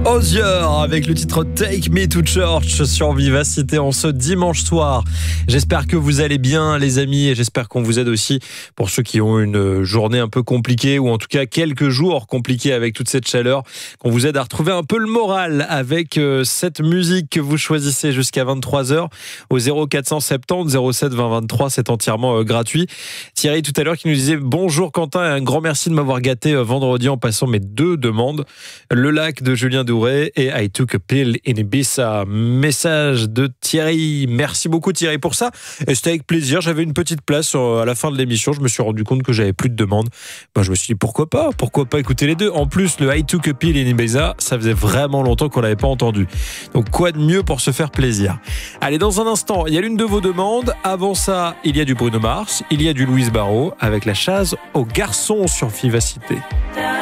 Hozier avec le titre Take Me to Church sur Vivacité en ce dimanche soir. J'espère que vous allez bien les amis et j'espère qu'on vous aide aussi pour ceux qui ont une journée un peu compliquée ou en tout cas quelques jours compliqués avec toute cette chaleur, qu'on vous aide à retrouver un peu le moral avec cette musique que vous choisissez jusqu'à 23h au 0470 07 20 23, c'est entièrement gratuit. Thierry tout à l'heure qui nous disait bonjour Quentin et un grand merci de m'avoir gâté vendredi en passant mes deux demandes, Le Lac de Julien Douré et I Took a Pill in Ibiza. Message de Thierry. Merci beaucoup Thierry pour ça. Et c'était avec plaisir. J'avais une petite place à la fin de l'émission. Je me suis rendu compte que j'avais plus de demandes. Je me suis dit pourquoi pas écouter les deux. En plus, le I Took a Pill in Ibiza, ça faisait vraiment longtemps qu'on l'avait pas entendu. Donc quoi de mieux pour se faire plaisir. Allez, dans un instant, il y a l'une de vos demandes. Avant ça, il y a du Bruno Mars, il y a du Louise Barrault avec la chasse aux garçons sur Vivacité.